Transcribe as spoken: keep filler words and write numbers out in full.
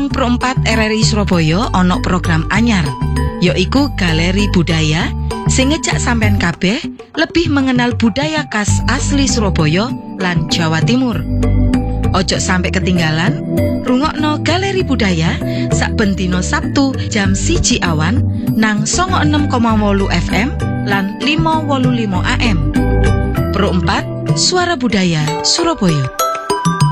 ing Pro empat R R I Surabaya ana program anyar, yaiku Galeri Budaya sing ngejak sampean kabeh lebih mengenal budaya khas asli Surabaya lan Jawa Timur. Ojo sampai ketinggalan, rungokno Galeri Budaya saben dina Sabtu jam siji awan nang songo enem koma wolu F M lan lima wolu lima A M. Pro empat Suara Budaya Surabaya.